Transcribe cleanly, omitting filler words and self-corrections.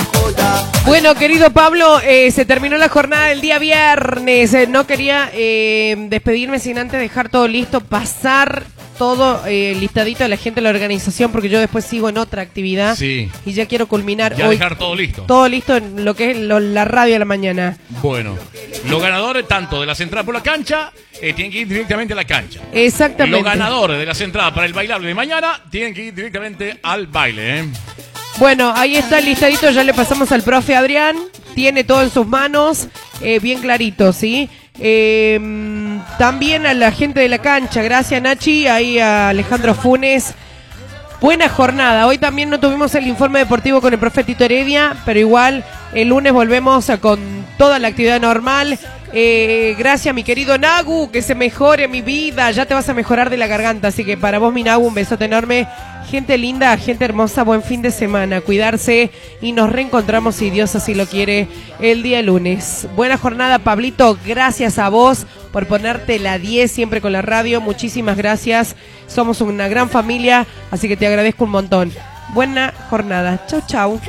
Bueno, querido Pablo, se terminó la jornada del día viernes. No quería despedirme sin antes dejar todo listo, pasar todo listadito a la gente de la organización, porque yo después sigo en otra actividad. Sí. Y ya quiero culminar ya hoy. Dejar todo listo. Todo listo en lo que es la radio a la mañana. Bueno, los ganadores tanto de las entradas por la cancha tienen que ir directamente a la cancha. Exactamente. Los ganadores de las entradas para el bailable de mañana tienen que ir directamente al baile, Bueno, ahí está el listadito, ya le pasamos al profe Adrián, tiene todo en sus manos, bien clarito, ¿sí? También a la gente de la cancha, gracias Nachi, ahí a Alejandro Funes. Buena jornada, hoy también no tuvimos el informe deportivo con el profe Tito Heredia, pero igual el lunes volvemos con toda la actividad normal. Gracias mi querido Nagu, que se mejore mi vida, ya te vas a mejorar de la garganta, así que para vos mi Nagu un besote enorme. Gente linda, gente hermosa, buen fin de semana, cuidarse y nos reencontramos si Dios así lo quiere el día lunes. Buena jornada Pablito, gracias a vos por ponerte la 10 siempre con la radio, muchísimas gracias, somos una gran familia, así que te agradezco un montón. Buena jornada, chau chau.